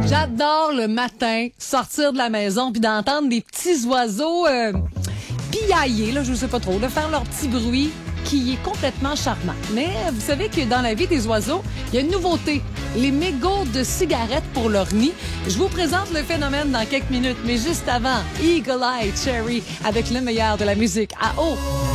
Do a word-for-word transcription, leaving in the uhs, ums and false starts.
J'adore le matin sortir de la maison puis d'entendre des petits oiseaux euh, piailler, là, je sais pas trop, de faire leur petit bruit qui est complètement charmant. Mais vous savez que dans la vie des oiseaux, il y a une nouveauté, les mégots de cigarettes pour leur nid. Je vous présente le phénomène dans quelques minutes, mais juste avant, Eagle Eye Cherry avec le meilleur de la musique à eau.